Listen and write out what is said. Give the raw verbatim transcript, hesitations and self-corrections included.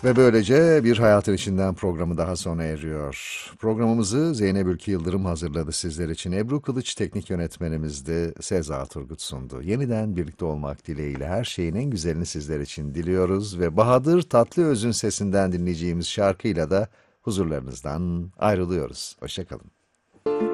Ve böylece Bir Hayatın İçinden programı daha sona eriyor. Programımızı Zeynep Ülkü Yıldırım hazırladı sizler için. Ebru Kılıç teknik yönetmenimizdi. Seza Turgut sundu. Yeniden birlikte olmak dileğiyle her şeyin en güzelini sizler için diliyoruz. Ve Bahadır Tatlıöz'ün sesinden dinleyeceğimiz şarkıyla da huzurlarınızdan ayrılıyoruz. Hoşça kalın.